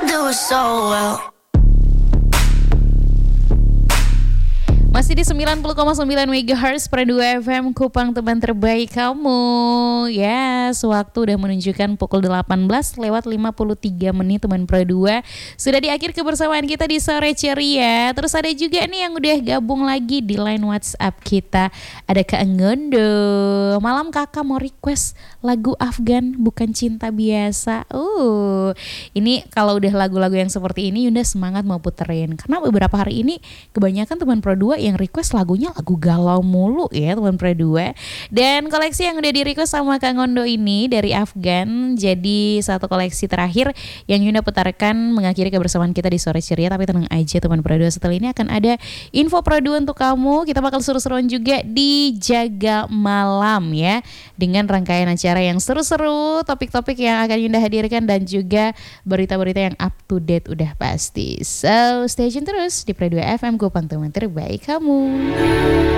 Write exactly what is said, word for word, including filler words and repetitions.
do it so well. Masih di sembilan puluh koma sembilan megahertz per dua F M Kupang, teman terbaik kamu. Yes, waktu udah menunjukkan pukul delapan belas lewat lima puluh tiga menit teman Pro dua. Sudah di akhir kebersamaan kita di sore ceria. Terus ada juga nih yang udah gabung lagi di line WhatsApp kita. Ada Kak Ngondo. Malam kakak mau request lagu Afgan bukan cinta biasa. Uh, ini kalau udah lagu-lagu yang seperti ini Yunda semangat mau puterin. Karena beberapa hari ini kebanyakan teman Pro dua yang request lagunya lagu galau mulu ya teman Pro dua. Dan koleksi yang udah di request sama Kang Ngondo ini dari Afgan jadi satu koleksi terakhir yang Yunda putarkan mengakhiri kebersamaan kita di sore ceria. Tapi tenang aja teman Pro dua, setelah ini akan ada info Pro dua untuk kamu. Kita bakal seru-seruan juga di Jaga Malam ya, dengan rangkaian acara yang seru-seru, topik-topik yang akan Yunda hadirkan dan juga berita-berita yang up to date udah pasti. So stay tune terus di Pro dua F M Kupang, teman terbaik kamu.